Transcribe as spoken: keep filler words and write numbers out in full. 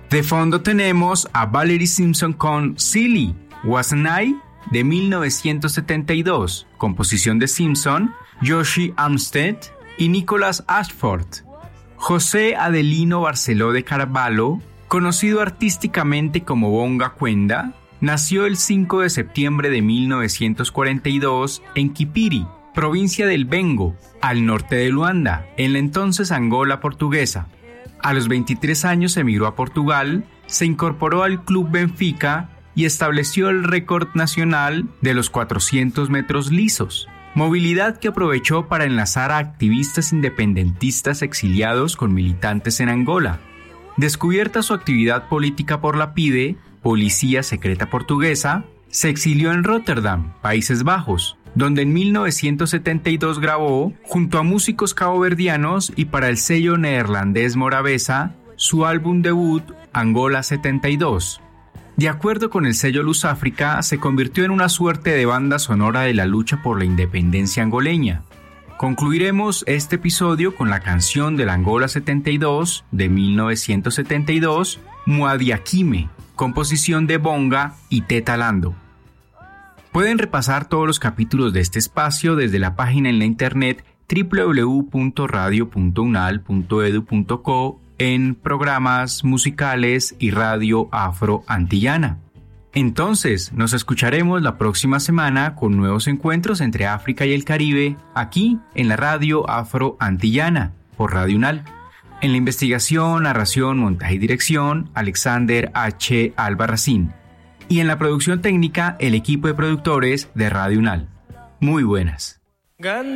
De fondo tenemos a Valerie Simpson con Silly, Wasn't I? De mil novecientos setenta y dos, composición de Simpson, Josie Armstead y Nicholas Ashford. José Adelino Barceló de Carvalho, conocido artísticamente como Bonga Kwenda, nació el cinco de septiembre de mil novecientos cuarenta y dos en Kipiri, provincia del Bengo, al norte de Luanda, en la entonces Angola portuguesa. A los veintitrés años emigró a Portugal, se incorporó al Club Benfica y estableció el récord nacional de los cuatrocientos metros lisos, movilidad que aprovechó para enlazar a activistas independentistas exiliados con militantes en Angola. Descubierta su actividad política por la P I D E, Policía Secreta Portuguesa, se exilió en Rotterdam, Países Bajos, donde en mil novecientos setenta y dos grabó, junto a músicos caboverdianos y para el sello neerlandés Morabeza, su álbum debut Angola setenta y dos. De acuerdo con el sello Luz África, se convirtió en una suerte de banda sonora de la lucha por la independencia angoleña. Concluiremos este episodio con la canción del Angola setenta y dos de mil novecientos setenta y dos, Muadiakime, composición de Bonga y Teta Lando. Pueden repasar todos los capítulos de este espacio desde la página en la internet doble u doble u doble u punto radio punto unal punto edu punto co en programas musicales y radio afro-antillana. Entonces, nos escucharemos la próxima semana con nuevos encuentros entre África y el Caribe, aquí en la radio afro-antillana, por Radio Unal. En la investigación, narración, montaje y dirección, Alexander H. Albarracín. Y en la producción técnica, el equipo de productores de Radio Unal. Muy buenas.